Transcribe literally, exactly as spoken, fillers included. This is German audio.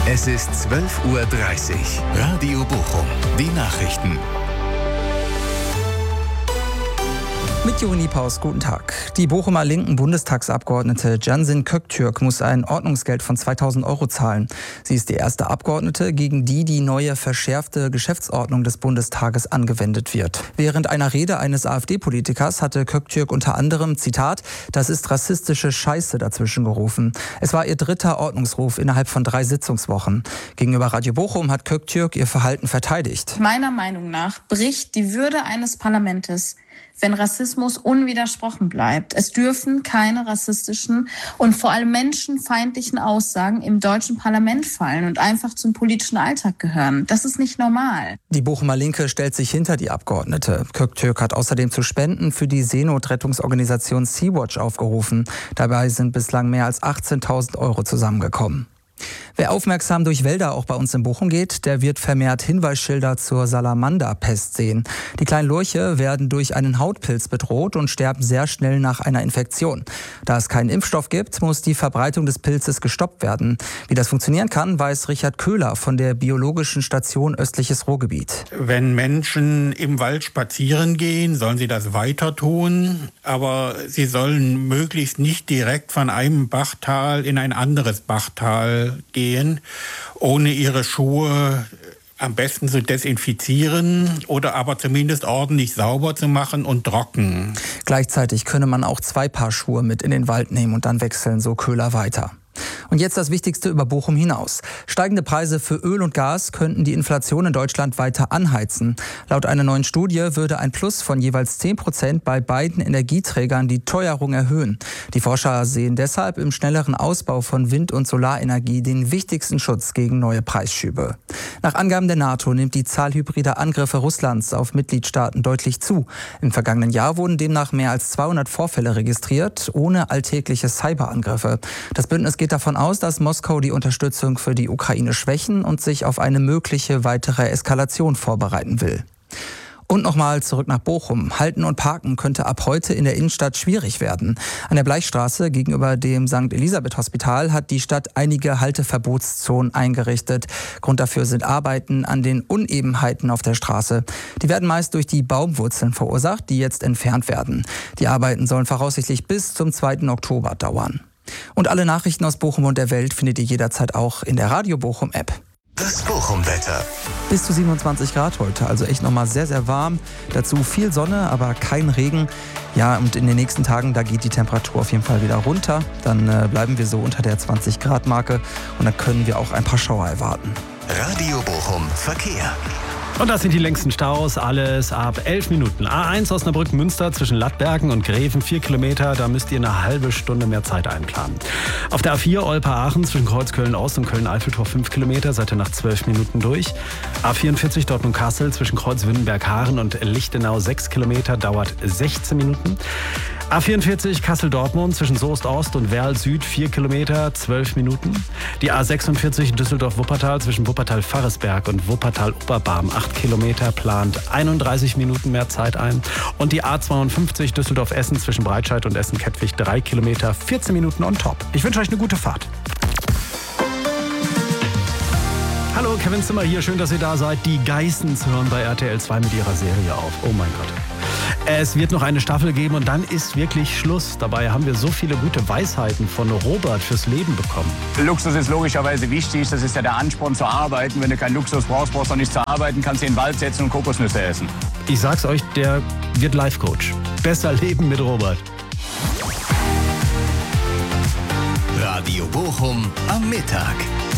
Es ist zwölf Uhr dreißig. Radio Bochum. Die Nachrichten. Mit Juri Niepaus, guten Tag. Die Bochumer linken Bundestagsabgeordnete Cansin Köktürk muss ein Ordnungsgeld von zweitausend Euro zahlen. Sie ist die erste Abgeordnete, gegen die die neue verschärfte Geschäftsordnung des Bundestages angewendet wird. Während einer Rede eines AfD-Politikers hatte Köktürk unter anderem, Zitat, das ist rassistische Scheiße dazwischen gerufen. Es war ihr dritter Ordnungsruf innerhalb von drei Sitzungswochen. Gegenüber Radio Bochum hat Köktürk ihr Verhalten verteidigt. Meiner Meinung nach bricht die Würde eines Parlaments, wenn Rassismus unwidersprochen bleibt. Es dürfen keine rassistischen und vor allem menschenfeindlichen Aussagen im deutschen Parlament fallen und einfach zum politischen Alltag gehören. Das ist nicht normal. Die Bochumer Linke stellt sich hinter die Abgeordnete. Köktürk hat außerdem zu Spenden für die Seenotrettungsorganisation Sea-Watch aufgerufen. Dabei sind bislang mehr als achtzehntausend Euro zusammengekommen. Wer aufmerksam durch Wälder auch bei uns in Bochum geht, der wird vermehrt Hinweisschilder zur Salamanderpest sehen. Die kleinen Lurche werden durch einen Hautpilz bedroht und sterben sehr schnell nach einer Infektion. Da es keinen Impfstoff gibt, muss die Verbreitung des Pilzes gestoppt werden. Wie das funktionieren kann, weiß Richard Köhler von der Biologischen Station Östliches Ruhrgebiet. Wenn Menschen im Wald spazieren gehen, sollen sie das weiter tun, aber sie sollen möglichst nicht direkt von einem Bachtal in ein anderes Bachtal gehen, ohne ihre Schuhe am besten zu desinfizieren oder aber zumindest ordentlich sauber zu machen und trocken. Gleichzeitig könne man auch zwei Paar Schuhe mit in den Wald nehmen und dann wechseln, so Köhler weiter. Und jetzt das Wichtigste über Bochum hinaus. Steigende Preise für Öl und Gas könnten die Inflation in Deutschland weiter anheizen. Laut einer neuen Studie würde ein Plus von jeweils zehn Prozent bei beiden Energieträgern die Teuerung erhöhen. Die Forscher sehen deshalb im schnelleren Ausbau von Wind- und Solarenergie den wichtigsten Schutz gegen neue Preisschübe. Nach Angaben der NATO nimmt die Zahl hybrider Angriffe Russlands auf Mitgliedstaaten deutlich zu. Im vergangenen Jahr wurden demnach mehr als zweihundert Vorfälle registriert, ohne alltägliche Cyberangriffe. Das Bündnis geht davon aus, dass Moskau die Unterstützung für die Ukraine schwächen und sich auf eine mögliche weitere Eskalation vorbereiten will. Und nochmal zurück nach Bochum. Halten und Parken könnte ab heute in der Innenstadt schwierig werden. An der Bleichstraße gegenüber dem Sankt Elisabeth Hospital hat die Stadt einige Halteverbotszonen eingerichtet. Grund dafür sind Arbeiten an den Unebenheiten auf der Straße. Die werden meist durch die Baumwurzeln verursacht, die jetzt entfernt werden. Die Arbeiten sollen voraussichtlich bis zum zweiten Oktober dauern. Und alle Nachrichten aus Bochum und der Welt findet ihr jederzeit auch in der Radio Bochum App. Das Bochum-Wetter. Bis zu siebenundzwanzig Grad heute, also echt nochmal sehr, sehr warm. Dazu viel Sonne, aber kein Regen. Ja, und in den nächsten Tagen, da geht die Temperatur auf jeden Fall wieder runter. Dann äh, bleiben wir so unter der zwanzig Grad Marke und dann können wir auch ein paar Schauer erwarten. Radio Bochum Verkehr. Und das sind die längsten Staus, alles ab elf Minuten. A eins Osnabrück-Münster zwischen Lattbergen und Greven, vier Kilometer, da müsst ihr eine halbe Stunde mehr Zeit einplanen. Auf der A vier Olpe-Aachen zwischen Kreuzköln-Ost und Köln-Eiffeltor, fünf Kilometer, seid ihr nach zwölf Minuten durch. A vierundvierzig Dortmund-Kassel zwischen Kreuz-Wünnenberg-Haaren und Lichtenau, sechs Kilometer, dauert sechzehn Minuten. A vierundvierzig Kassel-Dortmund zwischen Soest-Ost und Werl-Süd, vier Kilometer, zwölf Minuten. Die A sechsundvierzig Düsseldorf-Wuppertal zwischen Wuppertal-Farresberg und Wuppertal-Oberbarm, acht Kilometer, plant einunddreißig Minuten mehr Zeit ein. Und die A zweiundfünfzig Düsseldorf-Essen zwischen Breitscheid und Essen-Kettwig, drei Kilometer, vierzehn Minuten on top. Ich wünsche euch eine gute Fahrt. Hallo, Kevin Zimmer hier, schön, dass ihr da seid. Die Geissens hören bei R T L zwei mit ihrer Serie auf. Oh mein Gott. Es wird noch eine Staffel geben und dann ist wirklich Schluss. Dabei haben wir so viele gute Weisheiten von Robert fürs Leben bekommen. Luxus ist logischerweise wichtig. Das ist ja der Ansporn zu arbeiten. Wenn du keinen Luxus brauchst, brauchst du auch nicht zu arbeiten. Kannst dir in den Wald setzen und Kokosnüsse essen. Ich sag's euch, der wird Life-Coach. Besser leben mit Robert. Radio Bochum am Mittag.